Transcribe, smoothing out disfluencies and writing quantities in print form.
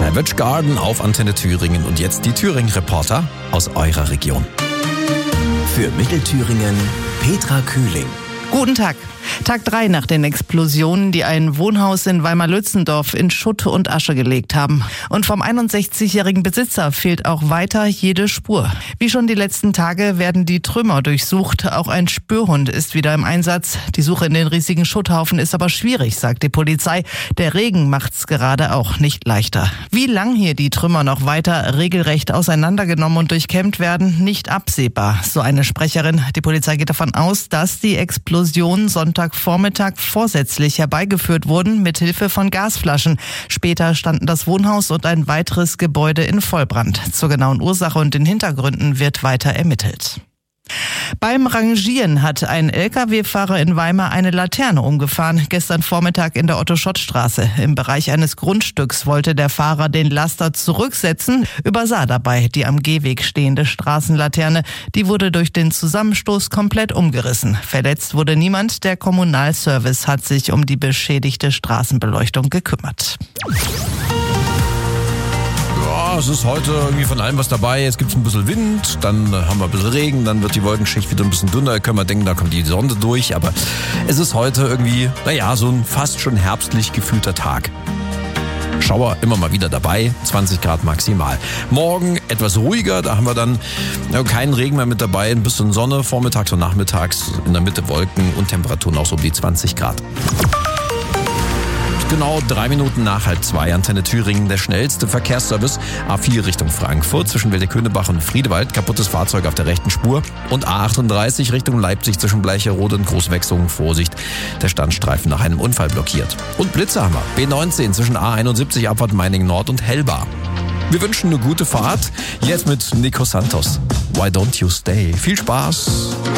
Savage Garden auf Antenne Thüringen und jetzt die Thüringen-Reporter aus eurer Region. Für Mittelthüringen Petra Kühling. Guten Tag. Tag 3 nach den Explosionen, die ein Wohnhaus in Weimar-Lützendorf in Schutt und Asche gelegt haben. Und vom 61-jährigen Besitzer fehlt auch weiter jede Spur. Wie schon die letzten Tage werden die Trümmer durchsucht. Auch ein Spürhund ist wieder im Einsatz. Die Suche in den riesigen Schutthaufen ist aber schwierig, sagt die Polizei. Der Regen macht's gerade auch nicht leichter. Wie lang hier die Trümmer noch weiter regelrecht auseinandergenommen und durchkämmt werden, nicht absehbar. So eine Sprecherin. Die Polizei geht davon aus, dass die Explosionen Sonntagvormittag vorsätzlich herbeigeführt wurden, mit Hilfe von Gasflaschen. Später standen das Wohnhaus und ein weiteres Gebäude in Vollbrand. Zur genauen Ursache und den Hintergründen wird weiter ermittelt. Beim Rangieren hat ein Lkw-Fahrer in Weimar eine Laterne umgefahren. Gestern Vormittag in der Otto-Schott-Straße. Im Bereich eines Grundstücks wollte der Fahrer den Laster zurücksetzen, übersah dabei die am Gehweg stehende Straßenlaterne. Die wurde durch den Zusammenstoß komplett umgerissen. Verletzt wurde niemand. Der Kommunalservice hat sich um die beschädigte Straßenbeleuchtung gekümmert. Es ist heute irgendwie von allem was dabei. Es gibt ein bisschen Wind, dann haben wir ein bisschen Regen, dann wird die Wolkenschicht wieder ein bisschen dünner. Können wir denken, da kommt die Sonne durch. Aber es ist heute irgendwie, so ein fast schon herbstlich gefühlter Tag. Schauer immer mal wieder dabei, 20 Grad maximal. Morgen etwas ruhiger, da haben wir dann keinen Regen mehr mit dabei, ein bisschen Sonne, vormittags und nachmittags, in der Mitte Wolken und Temperaturen auch so um die 20 Grad. Genau 3 Minuten nach 1:30, Antenne Thüringen, der schnellste Verkehrsservice. A4 Richtung Frankfurt, zwischen Wilde-Könebach und Friedewald, kaputtes Fahrzeug auf der rechten Spur. Und A38 Richtung Leipzig zwischen Bleicherode und Großwechsung, Vorsicht, der Standstreifen nach einem Unfall blockiert. Und Blitze haben wir, B19 zwischen A71 Abfahrt Meiningen Nord und Hellbar. Wir wünschen eine gute Fahrt, jetzt mit Nico Santos. Why don't you stay? Viel Spaß!